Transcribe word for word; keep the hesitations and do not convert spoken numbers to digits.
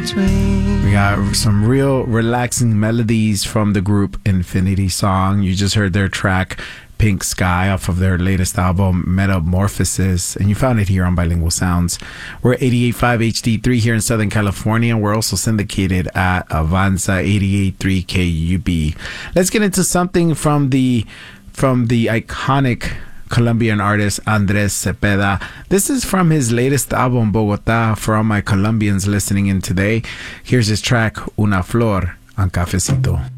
between. We got some real relaxing melodies from the group Infinity Song. You just heard their track Pink Sky off of their latest album Metamorphosis, and you found it here on Bilingual Sounds. We're eighty-eight point five H D three here in Southern California. We're also syndicated at Avanza eighty-eight point three K U B. Let's get into something from the from the iconic Colombian artist Andres Cepeda. This is from his latest album Bogotá. For all my Colombians listening in today, here's his track Una Flor on Cafecito.